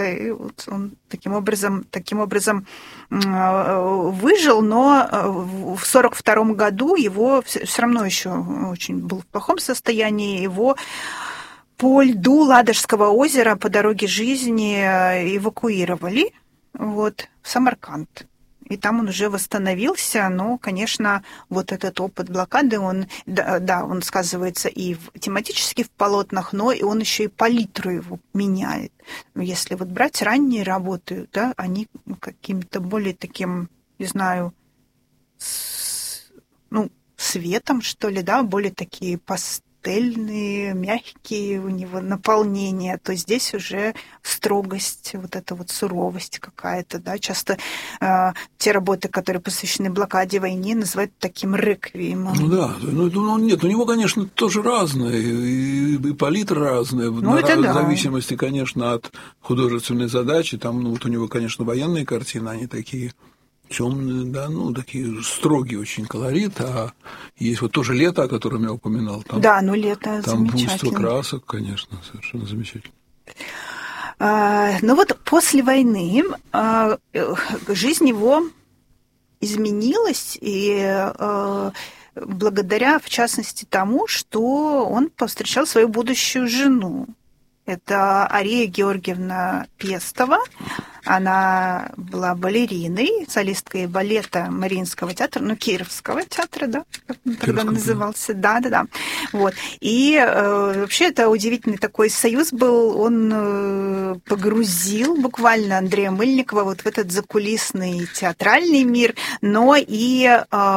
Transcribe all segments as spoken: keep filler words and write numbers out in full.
И вот он таким образом, таким образом выжил, но в сорок втором году его все равно еще очень был в плохом состоянии, его по льду Ладожского озера по дороге жизни эвакуировали вот, в Самарканд. И там он уже восстановился, но, конечно, вот этот опыт блокады, он, да, да, он сказывается и в, тематически в полотнах, но и он еще и палитру его меняет. Если вот брать ранние работы, да, они каким-то более таким, не знаю, с, ну, светом, что ли, да, более такие пастельные, мягкие у него наполнения, то здесь уже строгость, вот эта вот суровость какая-то, да, часто э, те работы, которые посвящены блокаде, войне, называют таким реквиемом. Ну да, ну, ну нет, у него, конечно, тоже разное, и, и палитра разная, ну, на, это в да. зависимости, конечно, от художественной задачи, там, ну, вот у него, конечно, военные картины, они такие темные, да, ну, такие строгие очень колорит, а есть вот тоже «Лето», о котором я упоминал. Там, да, ну «Лето» там замечательно. буйство красок, конечно, совершенно замечательно. А, ну вот после войны а, жизнь его изменилась, и а, благодаря, в частности, тому, что он повстречал свою будущую жену. Это Ария Георгиевна Пестова. Она была балериной, солисткой балета Мариинского театра, ну, Кировского театра, да, как он тогда назывался. Да, да, да. Вот. И э, вообще это удивительный такой союз был. Он э, погрузил буквально Андрея Мыльникова вот в этот закулисный театральный мир, но и... Э,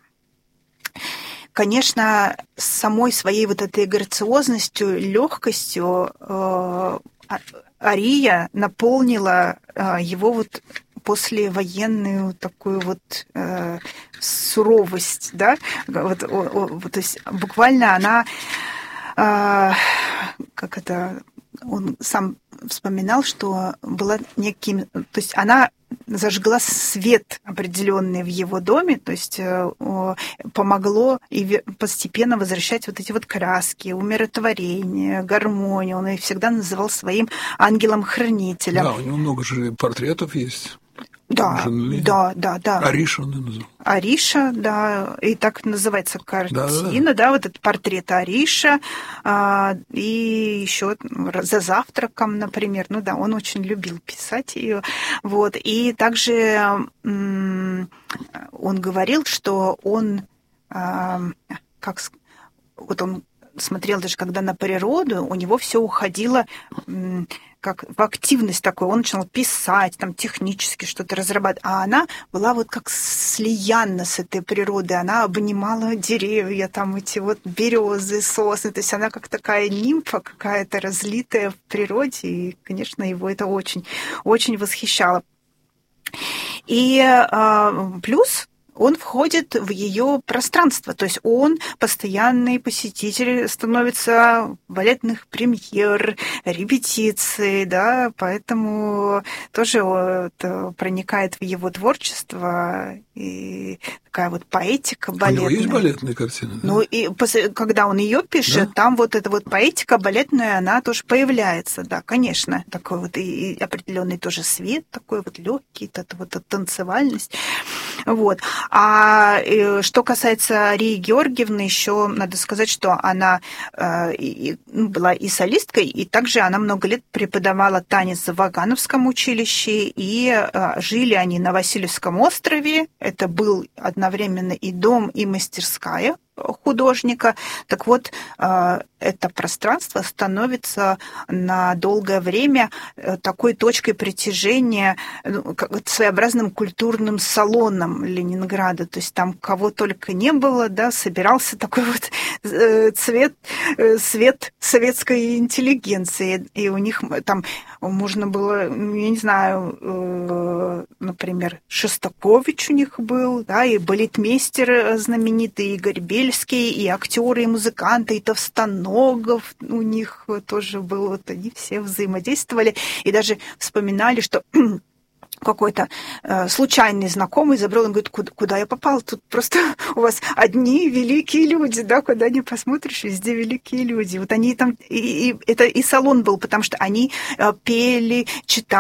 конечно, самой своей вот этой грациозностью, легкостью э, Ария наполнила э, его вот послевоенную такую вот э, суровость, да, вот, о, о, то есть буквально она, э, как это, он сам вспоминал, что была неким, то есть она зажгла свет определенный в его доме, то есть помогло и постепенно возвращать вот эти вот краски, умиротворение, гармонию. Он их всегда называл своим ангелом-хранителем. Да, у него много же портретов есть. Да, да, да, да. Ариша он назвал. Ариша, да, и так называется картина, да, да, да, вот этот портрет Ариша, а, и еще за завтраком, например, ну да, он очень любил писать ее, вот, и также м- он говорил, что он, а, как, вот он смотрел даже когда на природу, у него все уходило м- как в активность такой, он начал писать, там, технически что-то разрабатывать, а она была вот как слиянна с этой природой, она обнимала деревья, там, эти вот березы, сосны, то есть она как такая нимфа какая-то разлитая в природе, и, конечно, его это очень, очень восхищало. И а, плюс он входит в ее пространство, то есть он постоянный посетитель, становится балетных премьер, репетиций, да, поэтому тоже вот проникает в его творчество и такая вот поэтика балетная. У него есть балетные картины? Да? Ну, и когда он ее пишет, да? Там вот эта вот поэтика балетная, она тоже появляется, да, конечно, такой вот и определенный тоже свет, такой вот легкий, это вот эта танцевальность, вот. А что касается Арии Георгиевны, еще надо сказать, что она э, и, была и солисткой, и также она много лет преподавала танец в Вагановском училище, и э, жили они на Васильевском острове. Это был одновременно и дом, и мастерская художника. Так вот, это пространство становится на долгое время такой точкой притяжения, своеобразным культурным салоном Ленинграда. То есть там кого только не было, да, собирался такой вот цвет, свет советской интеллигенции. И у них там можно было, я не знаю, например, Шостакович у них был, да, и балетмейстер знаменитый Игорь Бельский, и актеры, и музыканты, и Товстоногов у них тоже был, вот они все взаимодействовали, и даже вспоминали, что какой-то э, случайный знакомый забрал, он говорит, куда, куда я попал? Тут просто у вас одни великие люди, да, куда ни посмотришь, везде великие люди. Вот они там, и, и это и салон был, потому что они э, пели, читали,